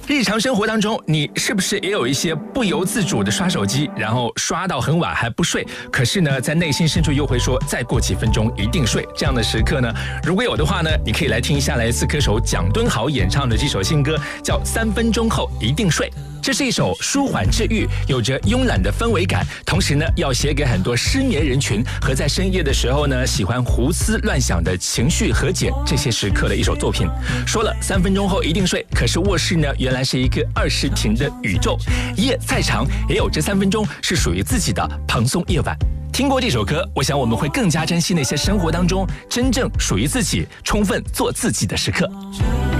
日常生活当中，你是不是也有一些不由自主的刷手机，然后刷到很晚还不睡？可是呢，在内心深处又会说再过几分钟一定睡。这样的时刻呢，如果有的话呢，你可以来听一下来自歌手蒋敦豪演唱的这首新歌，叫《3分钟后一定睡》。这是一首舒缓治愈，有着慵懒的氛围感，同时呢，要写给很多失眠人群和在深夜的时候呢，喜欢胡思乱想的情绪和解这些时刻的一首作品。说了3分钟后一定睡，可是卧室呢，原来是一个20庭的宇宙，夜再长也有这3分钟是属于自己的蓬松夜晚。听过这首歌，我想我们会更加珍惜那些生活当中真正属于自己、充分做自己的时刻。